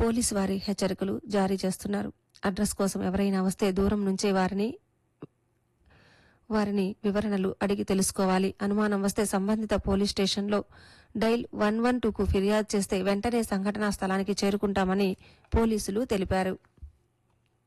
Police వారి హెచ్చరికలు జారీ చేస్తున్నారు. అడ్రస్ కోసం ఎవరైనా వస్తే దూరం నుంచే వారిని వివరణలు అడిగి తెలుసుకోవాలి. అనుమానం వస్తే సంబంధిత పోలీస్ స్టేషన్లో డైల్ 112కు ఫిర్యాదు చేస్తే వెంటనే సంఘటనా స్థలానికి చేరుకుంటామని పోలీసులు తెలిపారు.